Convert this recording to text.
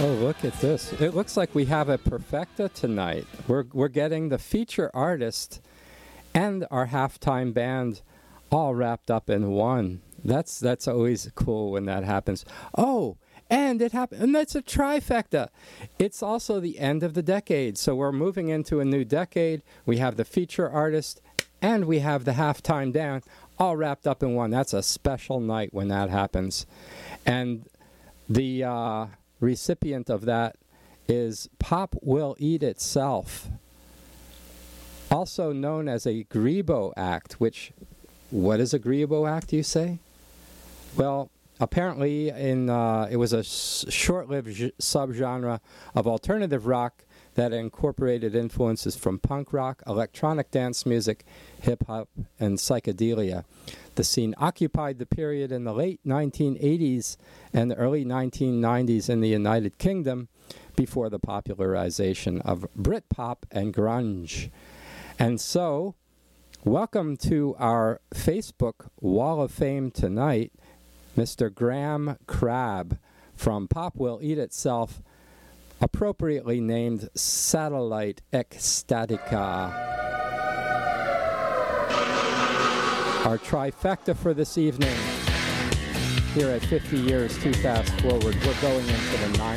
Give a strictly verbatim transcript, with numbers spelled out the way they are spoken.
Oh, look at this. It looks like we have a perfecta tonight. We're, we're getting the feature artist and our halftime band all wrapped up in one. That's that's always cool when that happens. Oh, and it happened, and that's a trifecta. It's also the end of the decade, so we're moving into a new decade. We have the feature artist, and we have the halftime band all wrapped up in one. That's a special night when that happens. And the uh, recipient of that is Pop Will Eat Itself, also known as a Grebo act, which, what is a Grebo act, you say? Well, apparently in uh, it was a s- short-lived j- subgenre of alternative rock that incorporated influences from punk rock, electronic dance music, hip-hop, and psychedelia. The scene occupied the period in the late nineteen eighties and the early nineteen nineties in the United Kingdom before the popularization of Britpop and grunge. And so, welcome to our Facebook Wall of Fame tonight, Mister Graham Crabb from Pop Will Eat Itself, appropriately named Satellite Ecstatica. Our trifecta for this evening, here at fifty years Too Fast Forward, we're going into the nineties.